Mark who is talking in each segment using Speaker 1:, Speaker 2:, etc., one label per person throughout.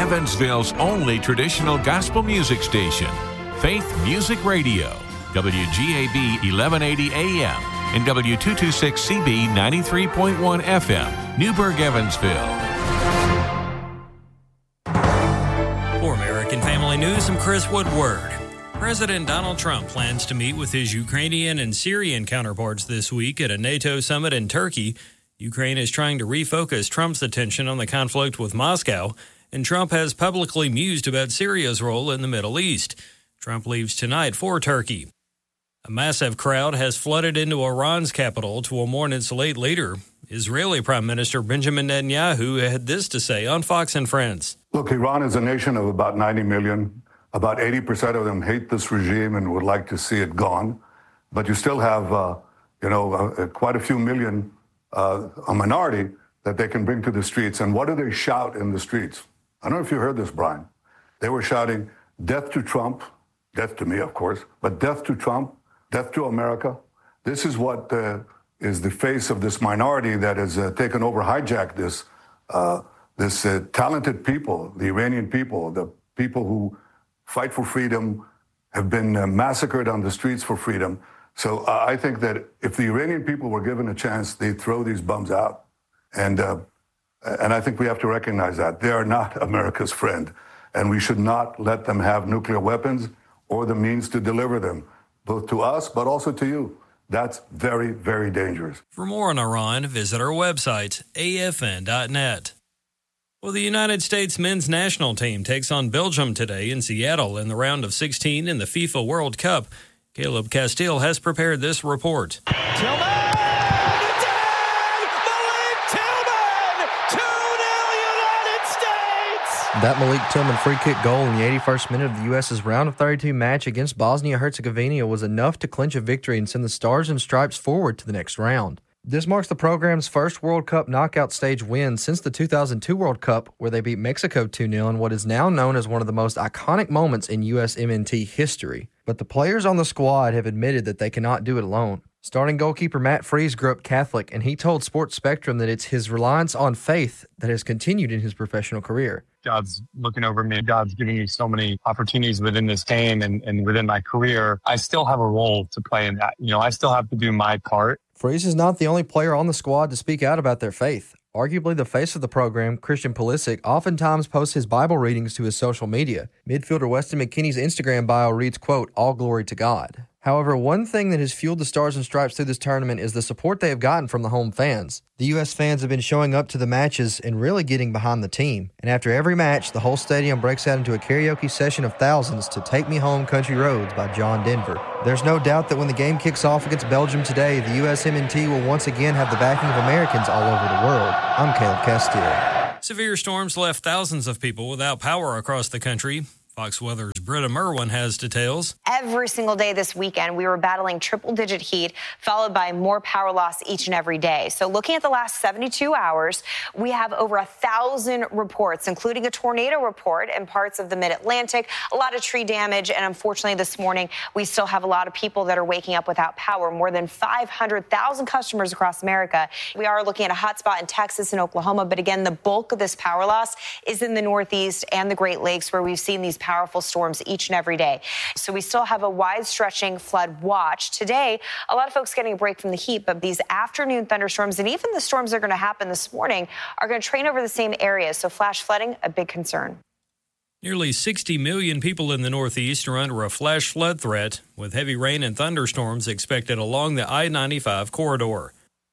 Speaker 1: Evansville's only traditional gospel music station, Faith Music Radio, WGAB 1180 AM and W226CB 93.1 FM, Newburgh, Evansville.
Speaker 2: For American Family News, I'm Chris Woodward. President Donald Trump plans to meet with his Ukrainian and Syrian counterparts this week at a NATO summit in Turkey. Ukraine is trying to refocus Trump's attention on the conflict with Moscow, and Trump has publicly mused about Syria's role in the Middle East. Trump leaves tonight for Turkey. A massive crowd has flooded into Iran's capital to mourn its late leader. Israeli Prime Minister Benjamin Netanyahu had this to say on Fox and Friends.
Speaker 3: Look, Iran is a nation of about 90 million. About 80% of them hate this regime and would like to see it gone. But you still have, quite a few million, a minority that they can bring to the streets. And what do they shout in the streets? I don't know if you heard this, Brian. They were shouting, death to Trump, death to me, of course, but death to Trump, death to America. This is what is the face of this minority that has taken over, hijacked this talented people, the Iranian people, the people who fight for freedom, have been massacred on the streets for freedom. So I think that if the Iranian people were given a chance, they'd throw these bums out. And I think we have to recognize that. They are not America's friend. And we should not let them have nuclear weapons or the means to deliver them, both to us, but also to you. That's very, very dangerous.
Speaker 2: For more on Iran, visit our website, afn.net. Well, the United States men's national team takes on Belgium today in Seattle in the round of 16 in the FIFA World Cup. Caleb Castile has prepared this report.
Speaker 4: Tillman! Malik Tillman! 2-0 United States!
Speaker 5: That Malik Tillman free kick goal in the 81st minute of the U.S.'s round of 32 match against Bosnia-Herzegovina was enough to clinch a victory and send the Stars and Stripes forward to the next round. This marks the program's first World Cup knockout stage win since the 2002 World Cup, where they beat Mexico 2-0 in what is now known as one of the most iconic moments in USMNT history. But the players on the squad have admitted that they cannot do it alone. Starting goalkeeper Matt Freese grew up Catholic, and he told Sports Spectrum that it's his reliance on faith that has continued in his professional career.
Speaker 6: God's looking over me. God's giving me so many opportunities within this game and within my career. I still have a role to play in that. I still have to do my part.
Speaker 5: Freese is not the only player on the squad to speak out about their faith. Arguably the face of the program, Christian Pulisic, oftentimes posts his Bible readings to his social media. Midfielder Weston McKennie's Instagram bio reads, quote, "All glory to God." However, one thing that has fueled the Stars and Stripes through this tournament is the support they have gotten from the home fans. The U.S. fans have been showing up to the matches and really getting behind the team. And after every match, the whole stadium breaks out into a karaoke session of thousands to Take Me Home Country Roads by John Denver. There's no doubt that when the game kicks off against Belgium today, the USMNT will once again have the backing of Americans all over the world. I'm Caleb Castile.
Speaker 2: Severe storms left thousands of people without power across the country. Fox Weather's Britta Merwin has details.
Speaker 7: Every single day this weekend, we were battling triple-digit heat, followed by more power loss each and every day. So looking at the last 72 hours, we have over 1,000 reports, including a tornado report in parts of the mid-Atlantic, a lot of tree damage, and unfortunately this morning, we still have a lot of people that are waking up without power, more than 500,000 customers across America. We are looking at a hotspot in Texas and Oklahoma, but again, the bulk of this power loss is in the Northeast and the Great Lakes, where we've seen these powerful storms each and every day. So we still have a wide-stretching flood watch. Today, a lot of folks getting a break from the heat, but these afternoon thunderstorms and even the storms that are going to happen this morning are going to train over the same areas. So flash flooding, a big concern.
Speaker 2: Nearly 60 million people in the Northeast are under a flash flood threat, with heavy rain and thunderstorms expected along the I-95 corridor.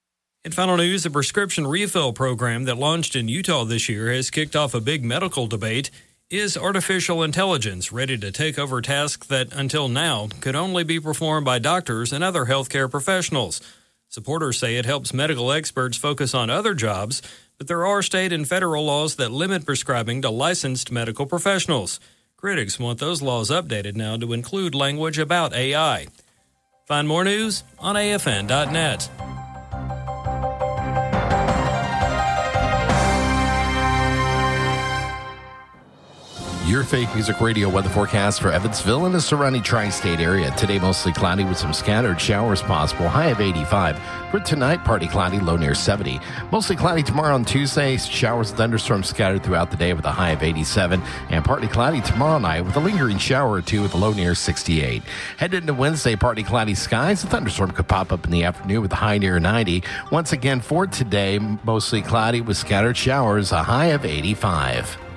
Speaker 2: In final news, the prescription refill program that launched in Utah this year has kicked off a big medical debate. Is artificial intelligence ready to take over tasks that, until now, could only be performed by doctors and other healthcare professionals? Supporters say it helps medical experts focus on other jobs, but there are state and federal laws that limit prescribing to licensed medical professionals. Critics want those laws updated now to include language about AI. Find more news on afn.net.
Speaker 8: Your Faith Music Radio weather forecast for Evansville and the surrounding tri-state area. Today, mostly cloudy with some scattered showers possible, high of 85. For tonight, partly cloudy, low near 70. Mostly cloudy tomorrow on Tuesday. Showers and thunderstorms scattered throughout the day with a high of 87. And partly cloudy tomorrow night with a lingering shower or two with a low near 68. Headed into Wednesday, partly cloudy skies. A thunderstorm could pop up in the afternoon with a high near 90. Once again, for today, mostly cloudy with scattered showers, a high of 85.